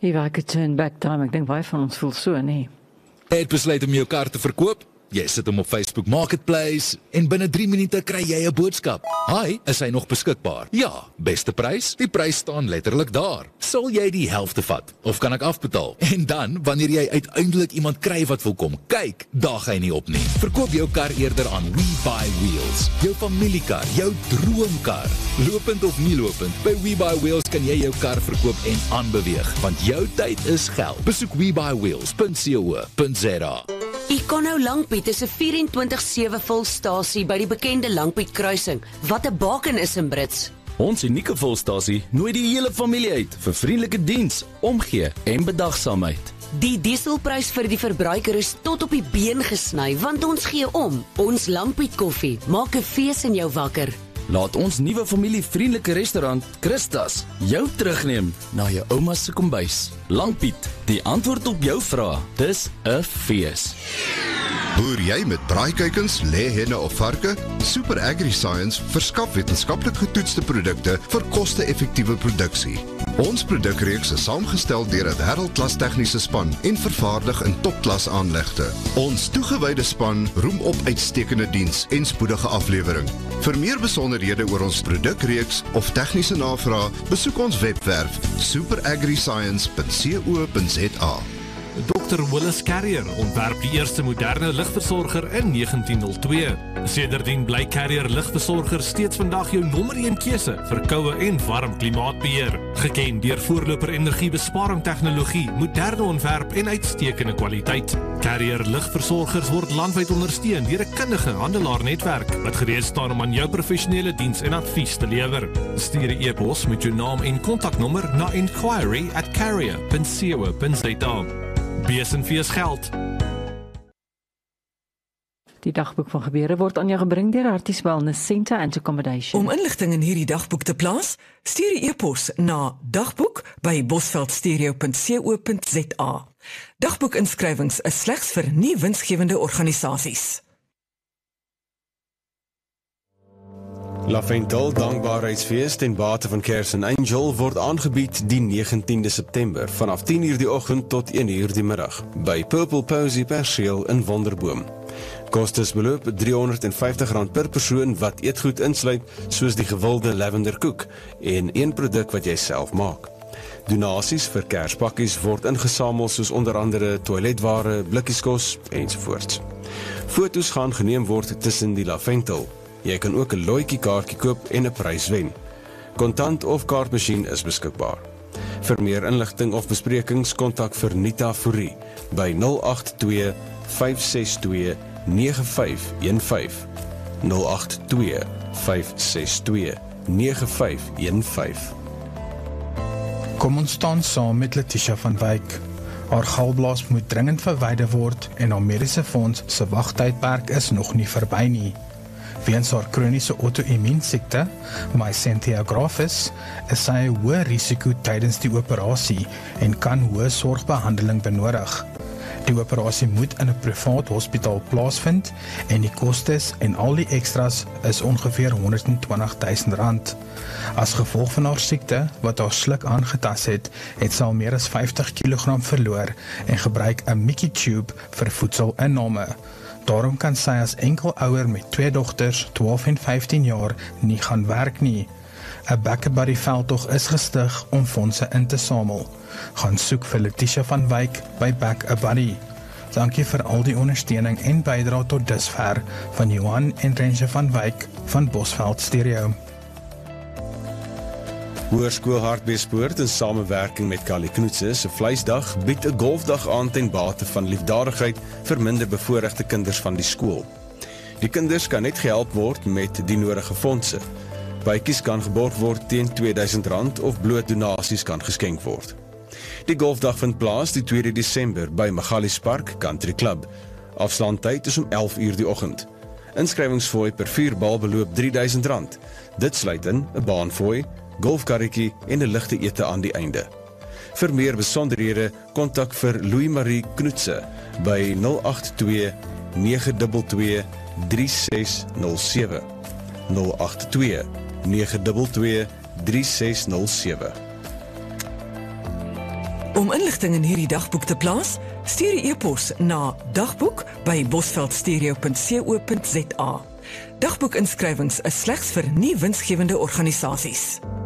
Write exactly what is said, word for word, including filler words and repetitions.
Hier werk het turn back time, ek dink baie van ons voel so, nee. Jy het besluit om jou kar te verkoop? Jy sit hom op Facebook Marketplace en binne drie minute kry jy 'n boodskap. Hi, is hy nog beskikbaar? Ja, beste prys? Die prys staan letterlik daar. Sal jy die helfte vat? Of kan ek afbetaal? En dan, wanneer jy uiteindelik iemand kry wat wil kom kyk, daag hy nie op nie. Verkoop jou kar eerder aan WeBuyWheels. Jou familiekar, jou droomkar. Lopend of nie lopend, by WeBuyWheels kan jy jou kar verkoop en aanbeweeg, want jou tyd is geld. Besoek we buy wheels punt co punt za. Econo Langpiet is 'n vierentwintig sewe volstasie by die bekende Langpiet kruising, wat 'n baken is in Brits. Ons unieke volstasie nooi die hele familie uit vir vriendelike diens, omgee en bedagsaamheid. Die dieselprys vir die verbruiker is tot op die been gesny, want ons gee om. Ons Langpiet koffie maak 'n fees in jou wakker. Laat ons nuwe familievriendelike restaurant, Christas, jou terugneem na jou ouma se kombuis. Langpiet, die antwoord op jou vraag. Dis 'n fees. Boer jy met braaikuikens, lêhenne of varke? Super AgriScience verskaf wetenskaplik getoetste produkte vir koste-effektiewe produksie. Ons produkreeks is saamgestel deur 'n wêreldklas tegniese span en vervaardig in topklas aanlegte. Ons toegewyde span roem op uitstekende diens en spoedige aflewering. Vir meer besonderhede oor ons produkreeks of tegniese navraag, besoek ons webwerf super agri science punt co punt za. dokter Willis Carrier ontwerp die eerste moderne ligversorger in negentien nul twee. Sedertdien bly Carrier ligversorger steeds vandag jou nommer een keuse vir koue en warm klimaatbeheer. Geken deur voorloper energiebesparing tegnologie, moderne ontwerp en uitstekende kwaliteit. Carrier ligversorgers word landwyd ondersteun deur 'n kundige handelaarnetwerk wat gereed staan om aan jou professionele diens en advies te lewer. Stuur 'n e-pos met jou naam en kontaknommer na inquiry at carrier punt co punt za. Besenfees geld. Die dagboek van gebeure word aan jou gebring deur Arties Wellness Centre and Accommodation. Om inligting in hierdie dagboek te plaas, stuur 'n e-pos na dagboek by bosveldstereo punt co punt za. Dagboekinskrywings is slegs vir nie winsgewende organisasies. Lavendel Dankbaarheidsfees ten bate van Cares and Angel word aangebied die negentiende September vanaf tien uur die oggend tot een uur die middag by Purple Posy Perseel in Wonderboom. Kostes beloop driehonderd en vyftig rand per persoon wat eetgoed insluit soos die gewilde lavenderkoek en een produk wat jy self maak. Donasies vir kerspakkies word ingesamel soos onder andere toiletware, blikkieskos ensovoorts. Foto's gaan geneem word tussen die Lavendel. Jy kan ook 'n looitjie kaartjie koop en 'n prys wen. Kontant of kaartmasjien is beskikbaar. Vir meer inligting of besprekings kontak vir Nita Fourie by nul agt twee vyf ses twee nege vyf een vyf nul agt twee vyf ses twee nege vyf een vyf. Kom ons staan saam met Letitia van Wyk. Haar galblaas moet dringend verwyder word en haar mediese fonds se wagtydperk is nog nie verby nie. Weens haar kroniese auto-immuunsiekte, myasthenia gravis, is sy 'n hoë risiko tydens die operasie en kan hoë sorgbehandeling benodig. Die operasie moet in 'n privaat hospitaal plaasvind en die kostes en al die extras is ongeveer honderd en twintig duisend rand. As gevolg van haar siekte, wat haar sluk aangetast het, het sy al meer as vyftig kilogram verloor en gebruik 'n Mickey tube vir voedselinname. Daarom kan sy as enkelouer met twee dogters, twaalf en vyftien jaar, nie gaan werk nie. 'n Back a Buddy veldtog is gestig om fondse in te samel. Gaan soek vir Letitia van Wyk by Back a Buddy. Dankie vir al die ondersteuning en bydrae tot dusver van Johan en Rensje van Wyk van Bosveld Stereo. Hoërskool Hartbeespoort in samewerking met Kali Knoetse se Vleisdag bied 'n golfdag aan ten bate van liefdadigheid vir minder bevoorregte kinders van die skool. Die kinders kan net gehelp word met die nodige fondse. Bytjies kan geborg word teen tweeduisend rand of bloot donasies kan geskenk word. Die golfdag vind plaas die tweede Desember by Magalies Park Country Club. Afslaantyd is om elf uur die oggend. Inskrywingsfooi per vier bal beloop drie duisend rand. Dit sluit in 'n baanfooi, golfkarretjie en 'n ligte ete aan die einde. Vir meer besonderhede kontak vir Louis Marie Knoetse by nul agt twee nege twee twee drie ses nul sewe nul agt twee nege twee twee drie ses nul sewe. Om inligting in hierdie dagboek te plaas, stuur 'n e-pos na dagboek by bosveldstereo punt co punt za. Dagboekinskrywings is slegs vir nie winsgewende organisasies.